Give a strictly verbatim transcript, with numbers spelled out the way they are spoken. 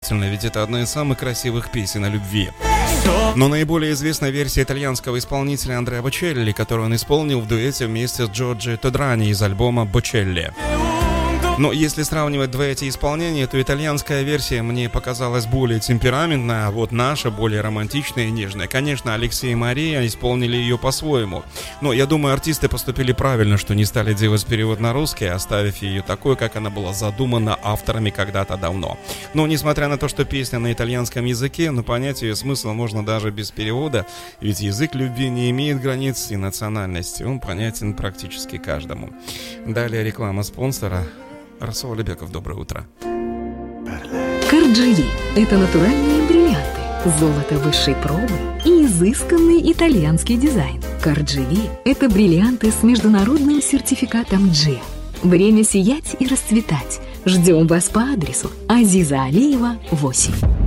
удивительно, ведь это одна из самых красивых песен о любви. Но наиболее известная версия итальянского исполнителя Андреа Бочелли, которую он исполнил в дуэте вместе с Джорджо Тодрани из альбома «Бочелли». Но если сравнивать два эти исполнения, то итальянская версия мне показалась более темпераментная, а вот наша более романтичная и нежная. Конечно, Алексей и Мария исполнили ее по-своему. Но я думаю, артисты поступили правильно, что не стали делать перевод на русский, оставив ее такой, как она была задумана авторами когда-то давно. Но несмотря на то, что песня на итальянском языке, но понять ее смысл можно даже без перевода, ведь язык любви не имеет границ и национальности, он понятен практически каждому. Далее реклама спонсора. Расул Алибеков, доброе утро. Карджи – это натуральные бриллианты, золото высшей пробы и изысканный итальянский дизайн. Карджи – это бриллианты с международным сертификатом джи. Время сиять и расцветать. Ждем вас по адресу Азиза Алиева, восемь.